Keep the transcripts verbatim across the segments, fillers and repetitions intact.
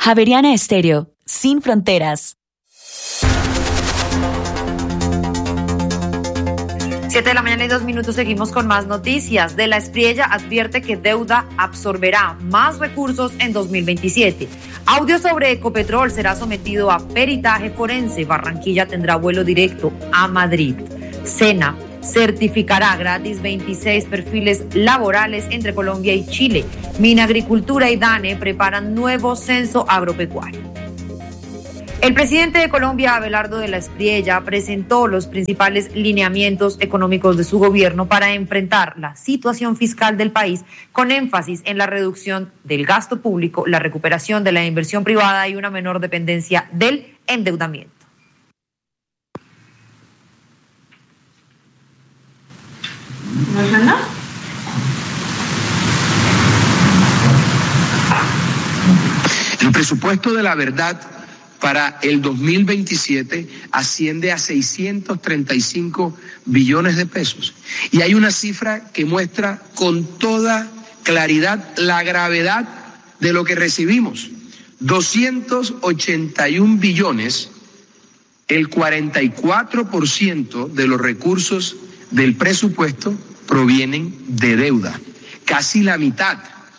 Javeriana Estéreo, sin fronteras. Siete de la mañana y dos minutos, seguimos con más noticias. De la Espriella advierte que deuda absorberá más recursos en dos mil veintisiete. Audio sobre Ecopetrol será sometido a peritaje forense. Barranquilla tendrá vuelo directo a Madrid. SENA certificará gratis veintiséis perfiles laborales entre Colombia y Chile. Minagricultura y DANE preparan nuevo censo agropecuario. El presidente de Colombia, Abelardo de la Espriella, presentó los principales lineamientos económicos de su gobierno para enfrentar la situación fiscal del país, con énfasis en la reducción del gasto público, la recuperación de la inversión privada y una menor dependencia del endeudamiento. ¿Rosana? El presupuesto de la verdad para el dos mil veintisiete asciende a seiscientos treinta y cinco billones de pesos. Y hay una cifra que muestra con toda claridad la gravedad de lo que recibimos. doscientos ochenta y un billones, el cuarenta y cuatro por ciento de los recursos del presupuesto provienen de deuda. Casi la mitad,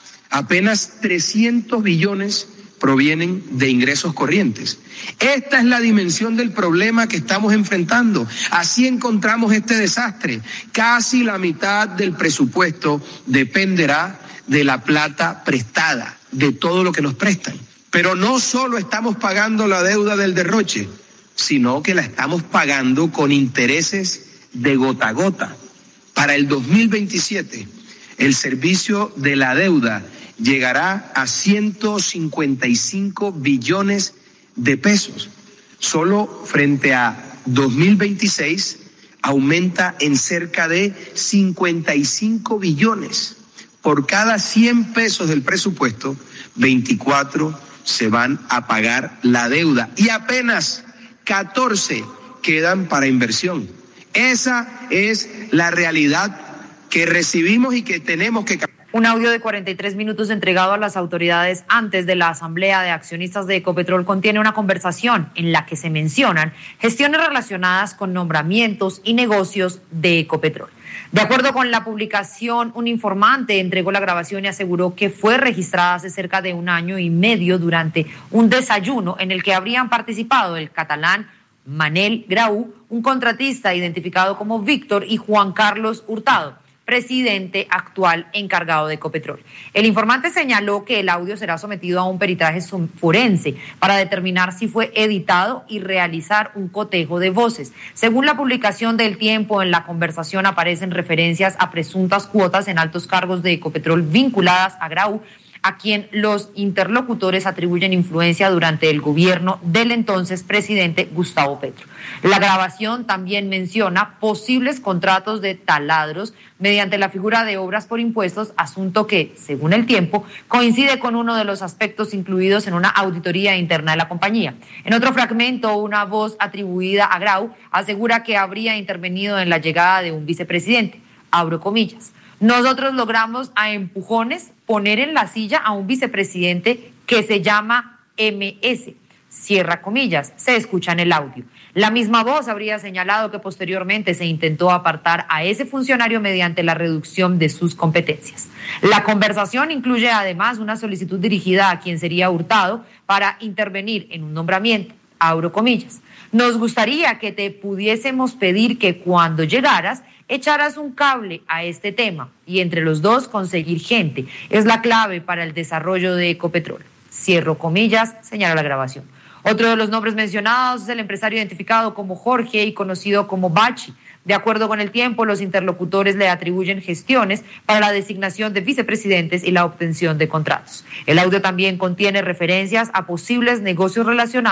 apenas trescientos billones provienen de ingresos corrientes. Esta es la dimensión del problema que estamos enfrentando. Así encontramos este desastre. Casi la mitad del presupuesto dependerá de la plata prestada, de todo lo que nos prestan. Pero no solo estamos pagando la deuda del derroche, sino que la estamos pagando con intereses de gota a gota. Para el dos mil veintisiete, el servicio de la deuda llegará a ciento cincuenta y cinco billones de pesos. Solo frente a dos mil veintiséis aumenta en cerca de cincuenta y cinco billones. Por cada cien pesos del presupuesto, veinticuatro se van a pagar la deuda y apenas catorce quedan para inversión. Esa es la realidad que recibimos y que tenemos que cambiar. Un audio de cuarenta y tres minutos entregado a las autoridades antes de la Asamblea de Accionistas de Ecopetrol contiene una conversación en la que se mencionan gestiones relacionadas con nombramientos y negocios de Ecopetrol. De acuerdo con la publicación, un informante entregó la grabación y aseguró que fue registrada hace cerca de un año y medio durante un desayuno en el que habrían participado el catalán Manel Grau, un contratista identificado como Víctor, y Juan Carlos Hurtado, presidente actual encargado de Ecopetrol. El informante señaló que el audio será sometido a un peritaje forense para determinar si fue editado y realizar un cotejo de voces. Según la publicación del Tiempo, en la conversación aparecen referencias a presuntas cuotas en altos cargos de Ecopetrol vinculadas a Grau, a quien los interlocutores atribuyen influencia durante el gobierno del entonces presidente Gustavo Petro. La grabación también menciona posibles contratos de taladros mediante la figura de obras por impuestos, asunto que, según el Tiempo, coincide con uno de los aspectos incluidos en una auditoría interna de la compañía. En otro fragmento, una voz atribuida a Grau asegura que habría intervenido en la llegada de un vicepresidente. Abro comillas. Nosotros logramos a empujones poner en la silla a un vicepresidente que se llama M S. Cierra comillas, se escucha en el audio. La misma voz habría señalado que posteriormente se intentó apartar a ese funcionario mediante la reducción de sus competencias. La conversación incluye además una solicitud dirigida a quien sería Hurtado para intervenir en un nombramiento. Abro comillas. Nos gustaría que te pudiésemos pedir que cuando llegaras echaras un cable a este tema y entre los dos conseguir gente. Es la clave para el desarrollo de Ecopetrol. Cierro comillas, señala la grabación. Otro de los nombres mencionados es el empresario identificado como Jorge y conocido como Bachi. De acuerdo con el Tiempo, los interlocutores le atribuyen gestiones para la designación de vicepresidentes y la obtención de contratos. El audio también contiene referencias a posibles negocios relacionados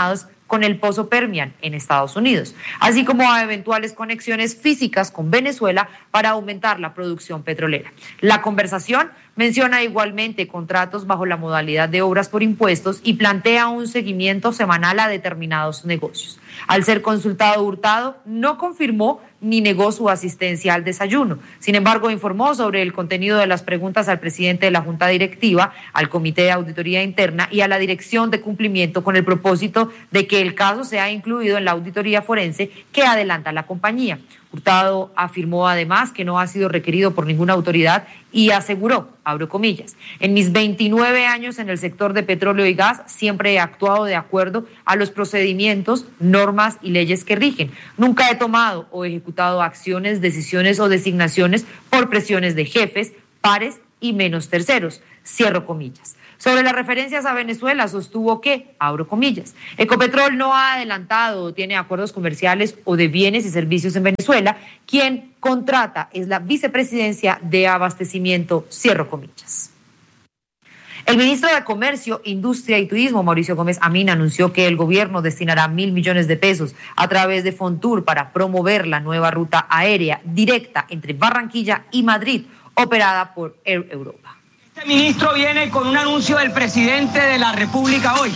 con el Pozo Permian en Estados Unidos, así como a eventuales conexiones físicas con Venezuela para aumentar la producción petrolera. La conversación menciona igualmente contratos bajo la modalidad de obras por impuestos y plantea un seguimiento semanal a determinados negocios. Al ser consultado Hurtado, no confirmó ni negó su asistencia al desayuno. Sin embargo, informó sobre el contenido de las preguntas al presidente de la Junta Directiva, al Comité de Auditoría Interna y a la Dirección de Cumplimiento con el propósito de que el caso sea incluido en la auditoría forense que adelanta la compañía. Hurtado afirmó además que no ha sido requerido por ninguna autoridad y aseguró, abro comillas, en mis veintinueve años en el sector de petróleo y gas siempre he actuado de acuerdo a los procedimientos, normas y leyes que rigen. Nunca he tomado o ejecutado acciones, decisiones o designaciones por presiones de jefes, pares y menos terceros, cierro comillas. Sobre las referencias a Venezuela, sostuvo que, abro comillas, Ecopetrol no ha adelantado o tiene acuerdos comerciales o de bienes y servicios en Venezuela. Quien contrata es la vicepresidencia de abastecimiento, cierro comillas. El ministro de Comercio, Industria y Turismo, Mauricio Gómez Amín, anunció que el gobierno destinará mil millones de pesos a través de Fontur para promover la nueva ruta aérea directa entre Barranquilla y Madrid, operada por Air Europa. Este ministro viene con un anuncio del presidente de la República hoy.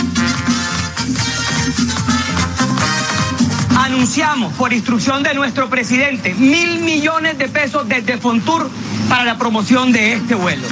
Anunciamos, por instrucción de nuestro presidente, mil millones de pesos desde Fontur para la promoción de este vuelo.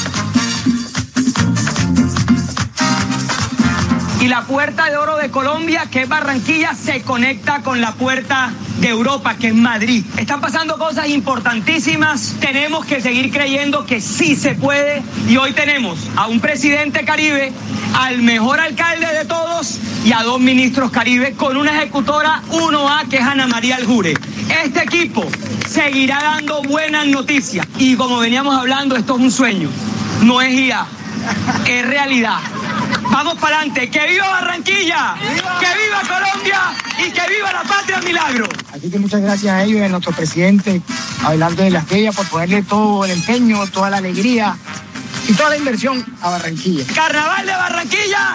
Y la puerta de oro de Colombia, que es Barranquilla, se conecta con la puerta de Europa, que es Madrid. Están pasando cosas importantísimas. Tenemos que seguir creyendo que sí se puede. Y hoy tenemos a un presidente Caribe, al mejor alcalde de todos y a dos ministros Caribe con una ejecutora uno A que es Ana María Aljure. Este equipo seguirá dando buenas noticias. Y como veníamos hablando, esto es un sueño. No es I A, es realidad. Vamos para adelante. ¡Que viva Barranquilla! ¡Viva! ¡Que viva Colombia! ¡Y que viva la patria milagro! Así que muchas gracias a ellos y a nuestro presidente, Abelardo de la Espriella, por ponerle todo el empeño, toda la alegría y toda la inversión a Barranquilla. ¡Carnaval de Barranquilla!